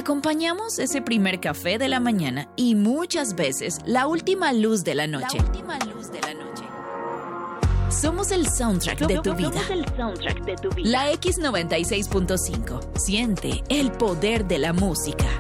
Acompañamos ese primer café de la mañana y muchas veces la última luz de la noche. Somos el soundtrack de tu vida. La X96.5. Siente el poder de la música.